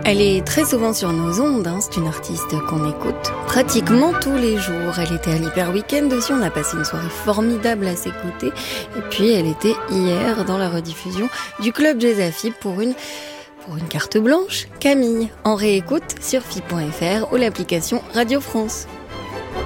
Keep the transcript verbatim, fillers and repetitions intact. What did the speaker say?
Elle est très souvent sur nos ondes, hein. C'est une artiste qu'on écoute pratiquement tous les jours. Elle était à l'Hyper Weekend aussi, on a passé une soirée formidable à ses côtés. Et puis elle était hier dans la rediffusion du Club Jazz à F I B pour une, pour une carte blanche. Camille, en réécoute sur F I B point F R ou l'application Radio France.